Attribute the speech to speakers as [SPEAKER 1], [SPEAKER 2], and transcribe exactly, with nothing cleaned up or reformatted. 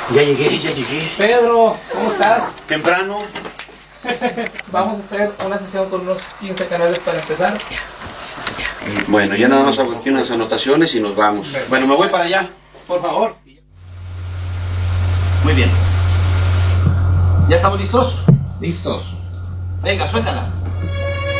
[SPEAKER 1] Ya llegué, ya llegué.
[SPEAKER 2] Pedro, ¿cómo estás?
[SPEAKER 1] Temprano.
[SPEAKER 2] Vamos a hacer una sesión con unos quince canales para empezar.
[SPEAKER 1] Bueno, ya nada más hago aquí unas anotaciones y nos vamos. Bueno, me voy para allá.
[SPEAKER 2] Por favor.
[SPEAKER 3] Muy bien. ¿Ya estamos listos?
[SPEAKER 2] Listos.
[SPEAKER 3] Venga, suéltala.